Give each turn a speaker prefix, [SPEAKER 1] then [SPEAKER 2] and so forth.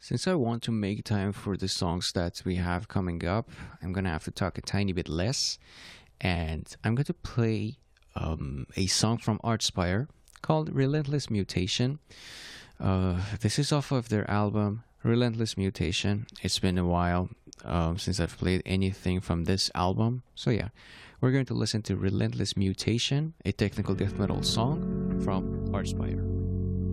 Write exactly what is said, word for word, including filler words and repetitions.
[SPEAKER 1] Since I want to make time for the songs that we have coming up, I'm gonna have to talk a tiny bit less, and I'm going to play um, a song from Archspire called Relentless Mutation. Uh, this is off of their album Relentless Mutation. It's been a while um, since I've played anything from this album, so yeah, we're going to listen to Relentless Mutation, a technical death metal song from Archspire.